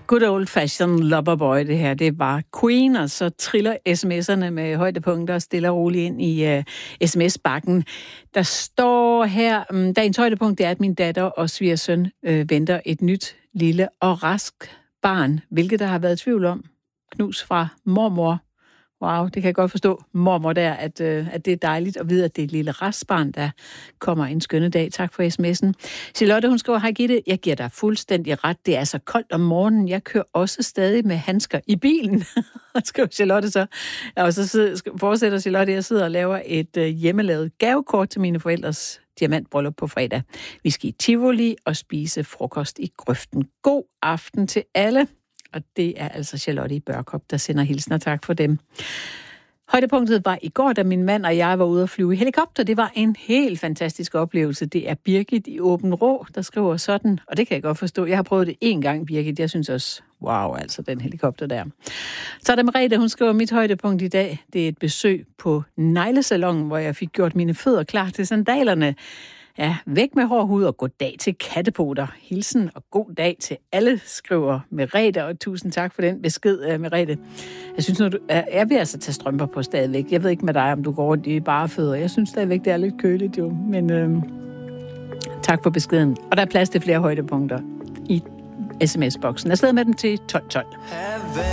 Good old fashion loverboy, det her. Det var Queen, og så triller sms'erne med højdepunkter og stille og roligt ind i sms-bakken. Der står her, dagens højdepunkt er, at min datter og svigersøn venter et nyt, lille og rask barn, hvilket der har været tvivl om. Knus fra mormor. Wow, det kan jeg godt forstå, mormor der, at det er dejligt at vide, at det er et lille restbarn, der kommer en skønne dag. Tak for sms'en. Charlotte, hun skriver, hej Gitte, jeg giver dig fuldstændig ret. Det er så koldt om morgenen. Jeg kører også stadig med handsker i bilen, skriver Charlotte så. Og så fortsætter Charlotte, jeg sidder og laver et hjemmelavet gavekort til mine forældres diamantbryllup på fredag. Vi skal i Tivoli og spise frokost i grøften. God aften til alle. Og det er altså Charlotte i Børkop, der sender hilsner. Tak for dem. Højdepunktet var i går, da min mand og jeg var ude at flyve i helikopter. Det var en helt fantastisk oplevelse. Det er Birgit i Åben Rå, der skriver sådan. Og det kan jeg godt forstå. Jeg har prøvet det en gang, Birgit. Jeg synes også, wow, altså den helikopter der. Så er der Merete, hun skriver, mit højdepunkt i dag, det er et besøg på neglesalongen, hvor jeg fik gjort mine fødder klar til sandalerne. Ja, væk med hård hud og goddag til kattepoter. Hilsen og god dag til alle, skriver Merete, og tusind tak for den besked, Merete. Jeg synes, jeg vil altså tage strømper på stadigvæk. Jeg ved ikke med dig, om du går rundt i bare fødder. Jeg synes stadigvæk, det er lidt køligt jo, men tak for beskeden. Og der er plads til flere højdepunkter i sms-boksen. Afsted med den til 1212.